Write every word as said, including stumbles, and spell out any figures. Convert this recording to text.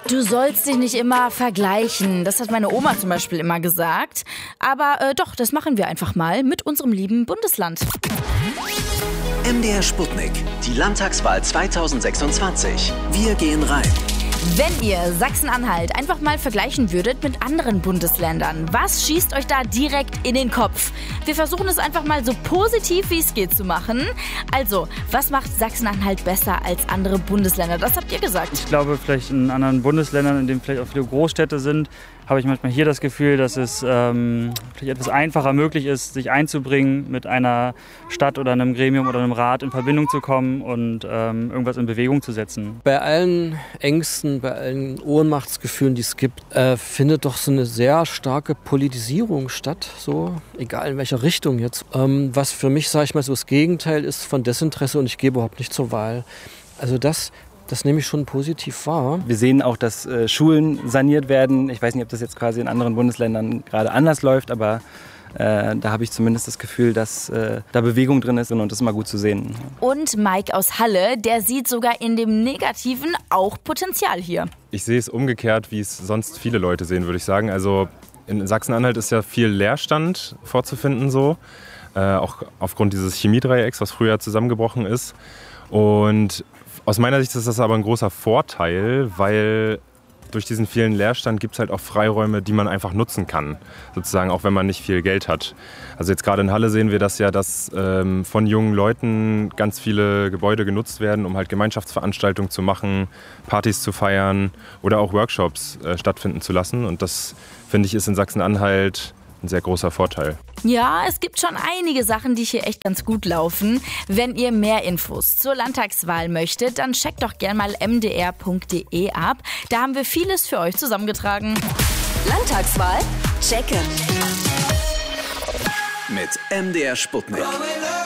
Du sollst dich nicht immer vergleichen. Das hat meine Oma zum Beispiel immer gesagt. Aber äh, doch, das machen wir einfach mal mit unserem lieben Bundesland. M D R Sputnik, die Landtagswahl zweitausendsechsundzwanzig. Wir gehen rein. Wenn ihr Sachsen-Anhalt einfach mal vergleichen würdet mit anderen Bundesländern, was schießt euch da direkt in den Kopf? Wir versuchen es einfach mal so positiv wie es geht zu machen. Also, was macht Sachsen-Anhalt besser als andere Bundesländer? Das habt ihr gesagt. Ich glaube, vielleicht in anderen Bundesländern, in denen vielleicht auch viele Großstädte sind, habe ich manchmal hier das Gefühl, dass es ähm, vielleicht etwas einfacher möglich ist, sich einzubringen, mit einer Stadt oder einem Gremium oder einem Rat in Verbindung zu kommen und ähm, irgendwas in Bewegung zu setzen. Bei allen Ängsten, bei allen Ohnmachtsgefühlen, die es gibt, äh, findet doch so eine sehr starke Politisierung statt, so egal in welcher Richtung jetzt. Ähm, was für mich, sage ich mal, so das Gegenteil ist von Desinteresse und ich gehe überhaupt nicht zur Wahl. Also das Das nehme ich schon positiv wahr. Wir sehen auch, dass äh, Schulen saniert werden. Ich weiß nicht, ob das jetzt quasi in anderen Bundesländern gerade anders läuft, aber äh, da habe ich zumindest das Gefühl, dass äh, da Bewegung drin ist und das ist immer gut zu sehen. Und Mike aus Halle, der sieht sogar in dem Negativen auch Potenzial hier. Ich sehe es umgekehrt, wie es sonst viele Leute sehen, würde ich sagen. Also in Sachsen-Anhalt ist ja viel Leerstand vorzufinden, so. Äh, auch aufgrund dieses Chemiedreiecks, was früher zusammengebrochen ist. Und aus meiner Sicht ist das aber ein großer Vorteil, weil durch diesen vielen Leerstand gibt es halt auch Freiräume, die man einfach nutzen kann, sozusagen, auch wenn man nicht viel Geld hat. Also jetzt gerade in Halle sehen wir das ja, dass ähm, von jungen Leuten ganz viele Gebäude genutzt werden, um halt Gemeinschaftsveranstaltungen zu machen, Partys zu feiern oder auch Workshops äh, stattfinden zu lassen. Und das, finde ich, ist in Sachsen-Anhalt ein sehr großer Vorteil. Ja, es gibt schon einige Sachen, die hier echt ganz gut laufen. Wenn ihr mehr Infos zur Landtagswahl möchtet, dann checkt doch gern mal m d r punkt d e ab. Da haben wir vieles für euch zusammengetragen. Landtagswahl checken. Mit M D R Sputnik.